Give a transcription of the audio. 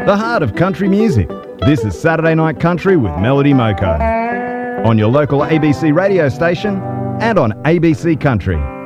the heart of country music. This is Saturday Night Country with Melody Moko on your local ABC radio station and on ABC Country.